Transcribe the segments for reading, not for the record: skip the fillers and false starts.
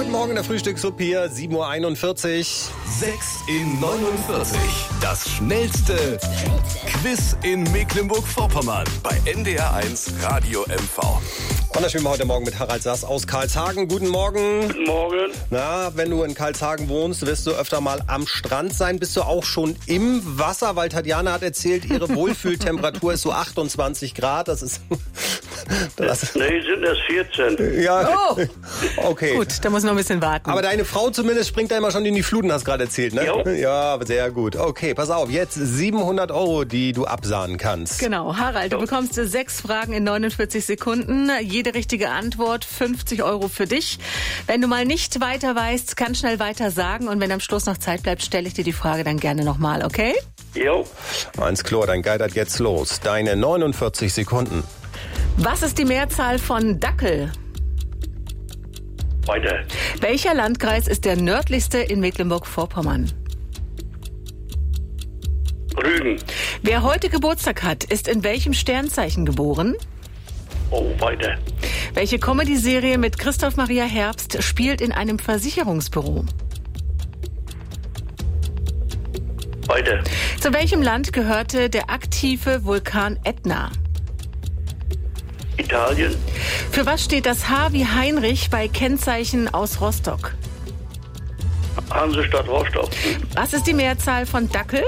Guten Morgen, der Frühstücksclub hier, 7.41 Uhr. 6 in 49. Das schnellste Quiz in Mecklenburg-Vorpommern bei NDR1 Radio MV. Wunderschön heute Morgen mit Harald Sass aus Karlshagen. Guten Morgen. Guten Morgen. Na, wenn du in Karlshagen wohnst, wirst du öfter mal am Strand sein. Bist du auch schon im Wasser? Weil Tatjana hat erzählt, ihre Wohlfühltemperatur ist so 28 Grad. Das ist... Nee, sind erst 14. Ja, Oh. okay. Gut, da muss noch ein bisschen warten. Aber deine Frau zumindest springt da immer schon in die Fluten, hast gerade erzählt, ne? Jo. Ja, sehr gut. Okay, pass auf, jetzt 700 €, die du absahnen kannst. Genau, Harald, du bekommst 6 Fragen in 49 Sekunden. Jede richtige Antwort 50 € für dich. Wenn du mal nicht weiter weißt, kannst schnell weiter sagen. Und wenn am Schluss noch Zeit bleibt, stelle ich dir die Frage dann gerne nochmal, okay? Jo. Eins klar, dein Guide hat jetzt los. Deine 49 Sekunden. Was ist die Mehrzahl von Dackel? Weiter. Welcher Landkreis ist der nördlichste in Mecklenburg-Vorpommern? Rügen. Wer heute Geburtstag hat, ist in welchem Sternzeichen geboren? Oh, weiter. Welche Comedy-Serie mit Christoph Maria Herbst spielt in einem Versicherungsbüro? Weiter. Zu welchem Land gehörte der aktive Vulkan Ätna? Italien. Für was steht das H wie Heinrich bei Kennzeichen aus Rostock? Hansestadt Rostock. Was ist die Mehrzahl von Dackel?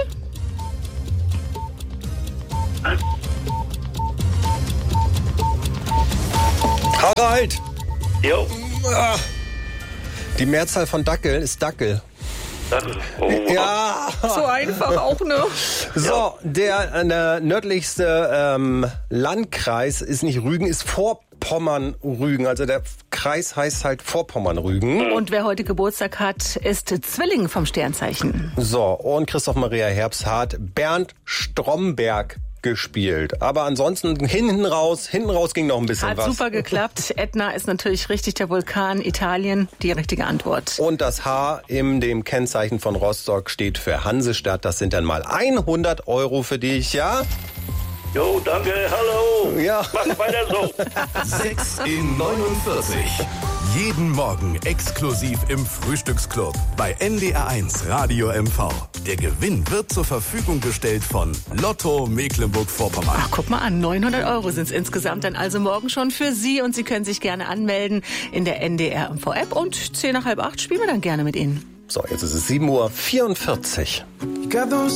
Harald! Jo. Die Mehrzahl von Dackel ist Dackel. Oh, Ja! So einfach auch, ne? So, der nördlichste Landkreis ist nicht Rügen, ist Vorpommern-Rügen. Also der Kreis heißt halt Vorpommern-Rügen. Und wer heute Geburtstag hat, ist Zwilling vom Sternzeichen. So, und Christoph Maria Herbst hat Bernd Stromberg gespielt. Aber ansonsten hinten raus ging noch ein bisschen Hat was. super geklappt. Ätna ist natürlich richtig der Vulkan. Italien, die richtige Antwort. Und das H in dem Kennzeichen von Rostock steht für Hansestadt. Das sind dann mal 100 € für dich, ja? Jo, danke. Hallo. Ja. Mach weiter so. 6 in 49. Jeden Morgen exklusiv im Frühstücksclub bei NDR1 Radio MV. Der Gewinn wird zur Verfügung gestellt von Lotto Mecklenburg-Vorpommern. Ach, guck mal an, 900 € sind es insgesamt dann also morgen schon für Sie. Und Sie können sich gerne anmelden in der NDR MV App. Und 7:50 spielen wir dann gerne mit Ihnen. So, jetzt ist es 7:44 Uhr.